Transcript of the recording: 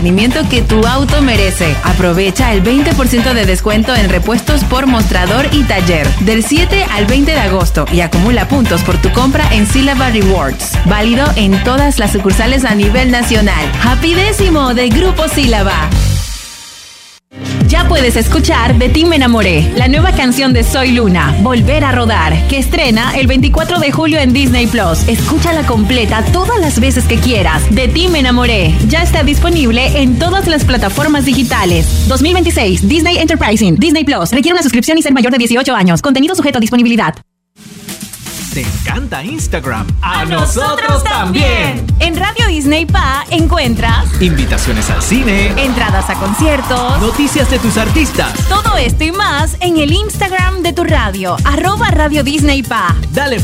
mantenimiento que tu auto merece. Aprovecha el 20% de descuento en repuestos por mostrador y taller del 7 al 20 de agosto y acumula puntos por tu compra en Sílaba Rewards. Válido en todas las sucursales a nivel nacional. Happy Décimo de Grupo Sílaba. Ya puedes escuchar De Ti Me Enamoré, la nueva canción de Soy Luna, Volver a Rodar, que estrena el 24 de julio en Disney Plus. Escúchala completa todas las veces que quieras. De Ti Me Enamoré ya está disponible en todas las plataformas digitales. 2026, Disney Enterprising, Disney Plus. Requiere una suscripción y ser mayor de 18 años. Contenido sujeto a disponibilidad. ¿Te encanta Instagram? ¡A nosotros también! En Radio Disney Pa encuentras invitaciones al cine, entradas a conciertos, noticias de tus artistas. Todo esto y más en el Instagram de tu radio, @Radio Disney Pa. Dale